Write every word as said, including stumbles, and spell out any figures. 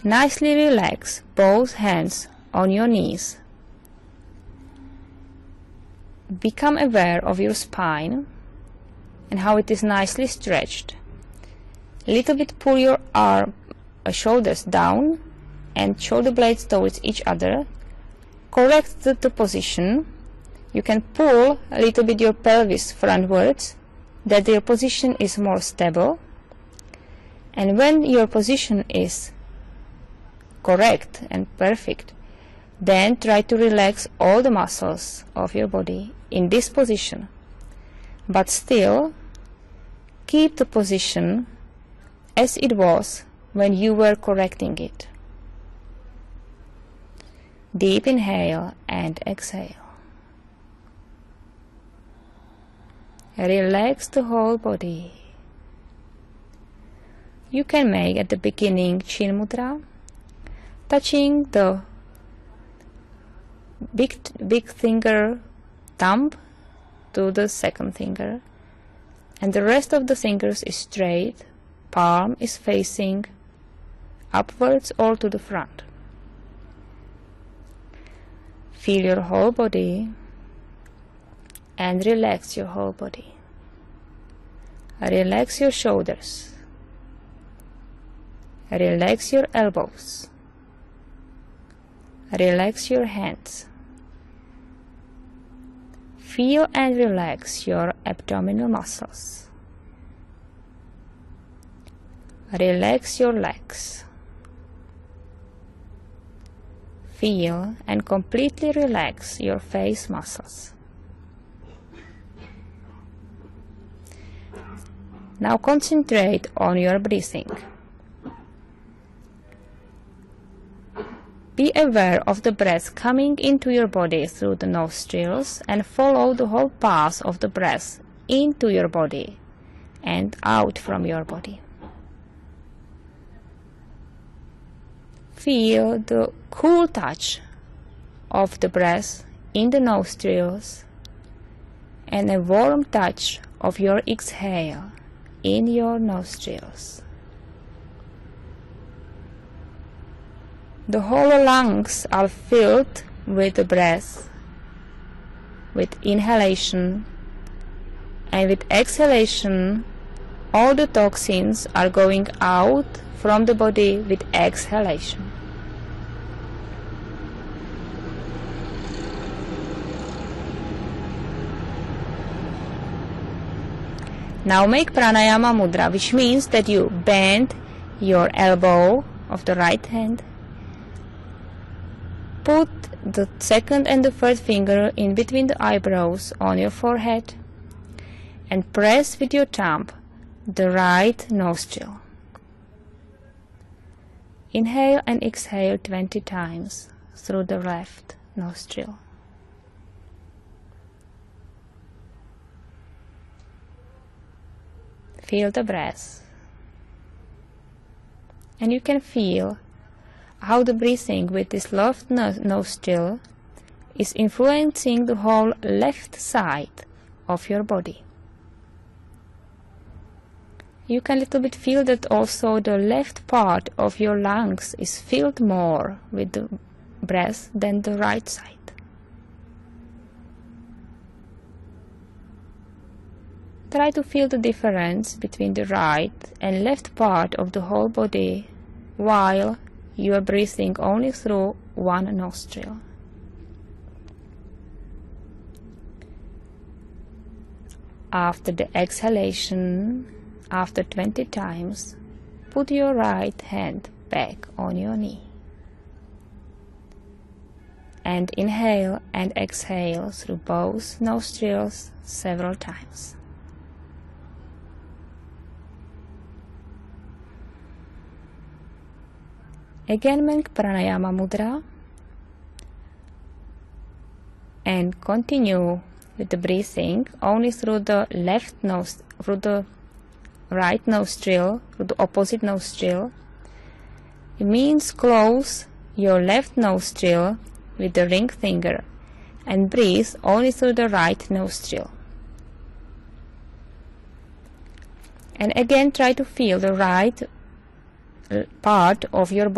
Nicely relax both hands on your knees. Become aware of your spine and how it is nicely stretched. Little bit pull your arm, uh, shoulders down and shoulder blades towards each other. Correct the, the position. You can pull a little bit your pelvis frontwards, that your position is more stable. And when your position is correct and perfect, then try to relax all the muscles of your body in this position. But still, keep the position as it was when you were correcting it. Deep inhale and exhale. Relax the whole body. You can make at the beginning Chin Mudra, touching the big, big finger thumb to the second finger, and the rest of the fingers is straight, palm is facing upwards or to the front. Feel your whole body and relax your whole body. Relax your shoulders. Relax your elbows. Relax your hands. Feel and relax your abdominal muscles. Relax your legs. Feel and completely relax your face muscles. Now concentrate on your breathing. Be aware of the breath coming into your body through the nostrils and follow the whole path of the breath into your body and out from your body. Feel the cool touch of the breath in the nostrils and a warm touch of your exhale in your nostrils. The whole lungs are filled with the breath, with inhalation, and with exhalation all the toxins are going out from the body with exhalation. Now make pranayama mudra, which means that you bend your elbow of the right hand, put the second and the third finger in between the eyebrows on your forehead and press with your thumb the right nostril. Inhale and exhale twenty times through the left nostril. Feel the breath. And you can feel how the breathing with this left nostril is influencing the whole left side of your body. You can a little bit feel that also the left part of your lungs is filled more with the breath than the right side. Try to feel the difference between the right and left part of the whole body while you are breathing only through one nostril. After the exhalation, after twenty times, put your right hand back on your knee. And inhale and exhale through both nostrils several times. Again make pranayama mudra and continue with the breathing only through the left nose, through the right nostril, through the opposite nostril. It means close your left nostril with the ring finger and breathe only through the right nostril. And again try to feel the right part of your body.